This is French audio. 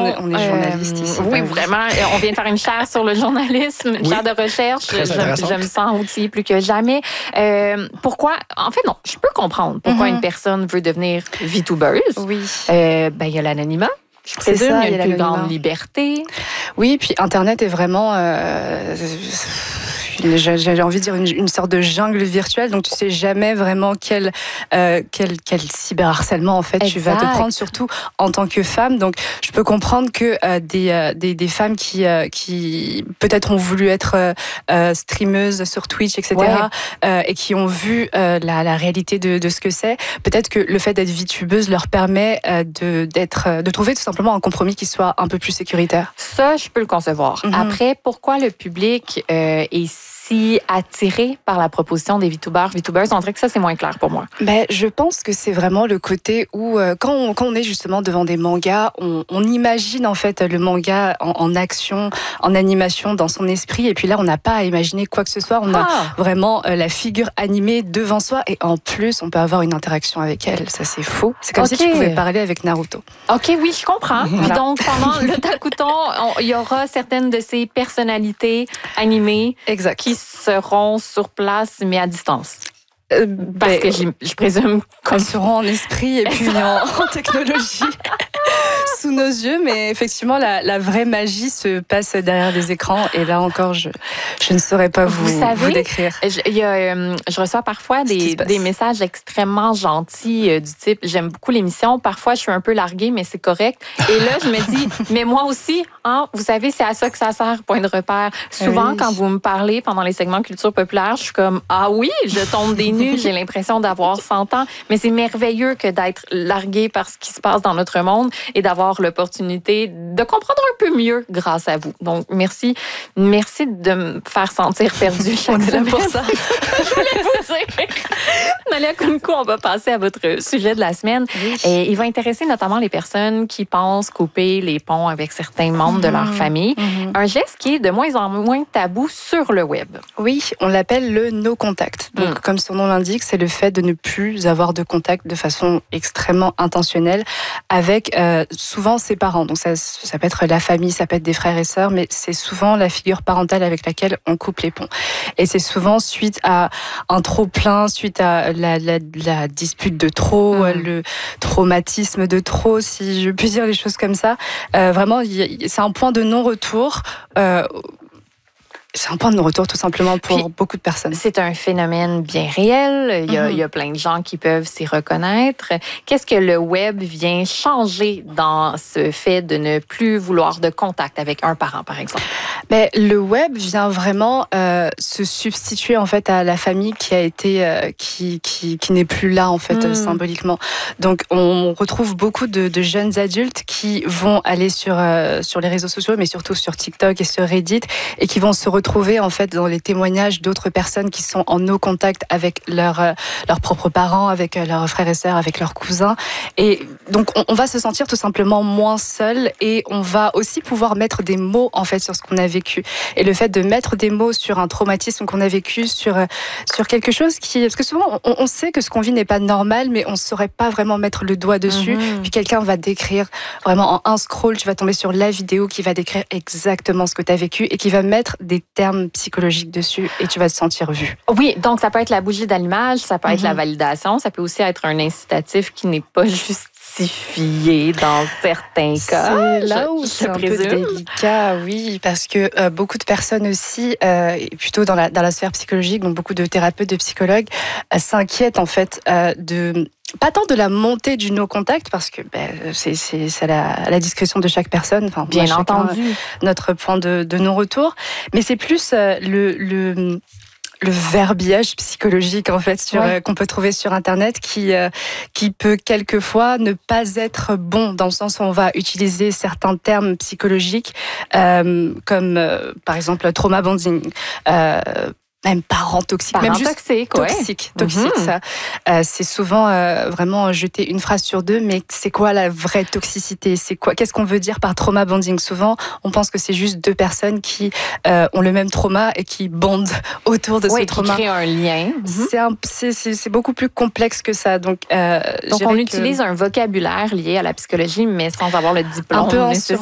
on est journaliste ici. Oui, vraiment. On vient de faire une chaire sur le journalisme, une chaire de recherche. Je me sens outillée plus que jamais. Pourquoi? En fait, non, je peux comprendre pourquoi une personne veut devenir VTubeuse. Oui. Il y a l'anonymat. Je présume il y a une plus grande liberté. Oui, puis Internet est vraiment... j'ai envie de dire une sorte de jungle virtuelle, donc tu sais jamais vraiment quel cyberharcèlement en fait tu vas te prendre, surtout en tant que femme. Donc je peux comprendre que des femmes qui peut-être ont voulu être streameuses sur Twitch, etc., et qui ont vu la réalité de ce que c'est, peut-être que le fait d'être VTubeuse leur permet de trouver tout simplement un compromis qui soit un peu plus sécuritaire. Ça, je peux le concevoir. Après, pourquoi le public est si attiré par la proposition des VTubers? On dirait que ça, c'est moins clair pour moi. Ben, je pense que c'est vraiment le côté où, quand on est justement devant des mangas, on imagine en fait le manga en action, en animation dans son esprit, et puis là, on n'a pas à imaginer quoi que ce soit. On a vraiment la figure animée devant soi, et en plus, on peut avoir une interaction avec elle. Ça, c'est faux. C'est comme si tu pouvais parler avec Naruto. OK, oui, je comprends. Puis donc, pendant le Takuton, il y aura certaines de ces personnalités animées qui seront sur place, mais à distance. Parce que je présume qu'elles seront en esprit et puis en technologie sous nos yeux, mais effectivement la vraie magie se passe derrière des écrans, et là encore je ne saurais pas vous décrire. Je reçois parfois des messages extrêmement gentils du type « J'aime beaucoup l'émission, parfois je suis un peu larguée, mais c'est correct ». Et là je me dis « Mais moi aussi, hein, vous savez, c'est à ça que ça sert, point de repère ». Souvent quand vous me parlez pendant les segments culture populaire, je suis comme « Ah oui, je tombe des nues, j'ai l'impression d'avoir 100 ans ». Mais c'est merveilleux que d'être larguée par ce qui se passe dans notre monde et d'avoir l'opportunité de comprendre un peu mieux grâce à vous. Donc, merci de me faire sentir perdue chaque semaine. Pour ça. Je voulais vous dire. Nalia Kounkou, on va passer à votre sujet de la semaine. Oui. Et il va intéresser notamment les personnes qui pensent couper les ponts avec certains membres de leur famille. Un geste qui est de moins en moins tabou sur le web. Oui, on l'appelle le no contact. Donc, comme son nom l'indique, c'est le fait de ne plus avoir de contact de façon extrêmement intentionnelle avec souvent ses parents. Donc ça peut être la famille, ça peut être des frères et sœurs, mais c'est souvent la figure parentale avec laquelle on coupe les ponts. Et c'est souvent suite à un trop-plein, suite à la dispute de trop, le traumatisme de trop, si je puis dire les choses comme ça. Vraiment, c'est un point de non-retour. C'est un point de non-retour tout simplement pour beaucoup de personnes. C'est un phénomène bien réel. Il y a plein de gens qui peuvent s'y reconnaître. Qu'est-ce que le web vient changer dans ce fait de ne plus vouloir de contact avec un parent, par exemple? Mais le web vient vraiment se substituer en fait à la famille qui a été qui n'est plus là en fait symboliquement. Donc on retrouve beaucoup de jeunes adultes qui vont aller sur les réseaux sociaux, mais surtout sur TikTok et sur Reddit, et qui vont se retrouver en fait dans les témoignages d'autres personnes qui sont en no contact avec leurs propres parents, avec leurs frères et sœurs, avec leurs cousins. Et donc on va se sentir tout simplement moins seul, et on va aussi pouvoir mettre des mots en fait sur ce qu'on a vécu. Et le fait de mettre des mots sur un traumatisme qu'on a vécu, sur quelque chose parce que souvent on sait que ce qu'on vit n'est pas normal, mais on ne saurait pas vraiment mettre le doigt dessus. Puis quelqu'un va décrire vraiment en un scroll, tu vas tomber sur la vidéo qui va décrire exactement ce que tu as vécu et qui va mettre des termes psychologiques dessus, et tu vas te sentir vu. Oui, donc ça peut être la bougie d'allumage, ça peut être la validation, ça peut aussi être un incitatif qui n'est pas justifié dans certains cas. C'est là où c'est un peu délicat, oui, parce que beaucoup de personnes aussi, plutôt dans la sphère psychologique, donc beaucoup de thérapeutes, de psychologues, s'inquiètent en fait pas tant de la montée du no-contact, parce que c'est à la discrétion de chaque personne. Enfin, bien entendu. Notre point de non-retour. Mais c'est plus le verbiage psychologique en fait qu'on peut trouver sur Internet qui peut quelquefois ne pas être bon, dans le sens où on va utiliser certains termes psychologiques comme par exemple trauma bonding. Même parents toxiques, même juste toxique. Ça, c'est souvent vraiment jeter une phrase sur deux, mais c'est quoi la vraie toxicité? Qu'est-ce qu'on veut dire par trauma bonding? Souvent, on pense que c'est juste deux personnes qui ont le même trauma et qui bondent autour de ce trauma. Qui créent un lien. C'est beaucoup plus complexe que ça. Donc on utilise un vocabulaire lié à la psychologie, mais sans avoir le diplôme. Un peu en